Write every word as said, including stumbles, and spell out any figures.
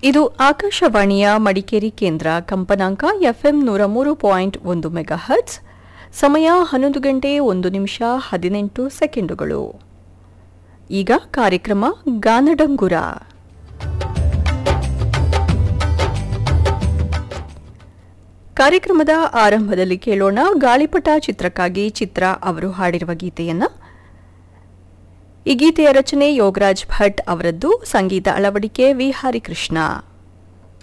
ಇದು ಆಕಾಶವಾಣಿಯ ಮಡಿಕೇರಿ ಕೇಂದ್ರ. ಕಂಪನಾಂಕ ಎಫ್ಎಂ ನೂರ ಮೂರು ಪಾಯಿಂಟ್ ಒಂದು ಮೆಗಾಹರ್ಟ್ಸ್. ಸಮಯ ಹನ್ನೊಂದು ಗಂಟೆ ಒಂದು ನಿಮಿಷ ಹದಿನೆಂಟು ಸೆಕೆಂಡುಗಳು. ಈಗ ಕಾರ್ಯಕ್ರಮ ಗಾನಡಂಗುರ. ಕಾರ್ಯಕ್ರಮದ ಆರಂಭದಲ್ಲಿ ಕೇಳೋಣ ಗಾಳಿಪಟ ಚಿತ್ರಕ್ಕಾಗಿ ಚಿತ್ರ ಅವರು ಹಾಡಿರುವ ಗೀತೆಯನ್ನ. ಈ ಗೀತೆಯ ರಚನೆ ಯೋಗರಾಜ್ ಭಟ್ ಅವರದ್ದು, ಸಂಗೀತ ಅಳವಡಿಕೆ ವಿ ಹರಿಕೃಷ್ಣ.